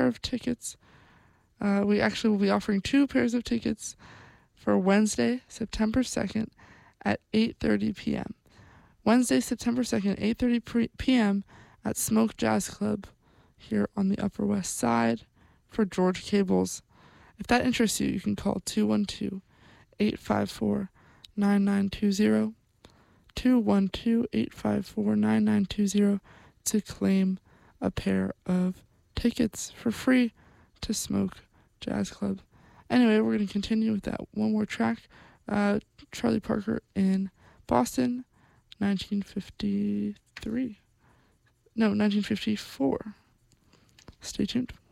pair of tickets. We actually will be offering 2 pairs of tickets for Wednesday, September 2nd at 8:30 p.m. Wednesday, September 2nd, 8:30 p.m. at Smoke Jazz Club here on the Upper West Side for George Cables. If that interests you, you can call 212-854-9920, 212-854-9920 to claim a pair of tickets for free to Smoke Jazz Club. Anyway, we're going to continue with that one more track. Charlie Parker in Boston, 1954. Stay tuned.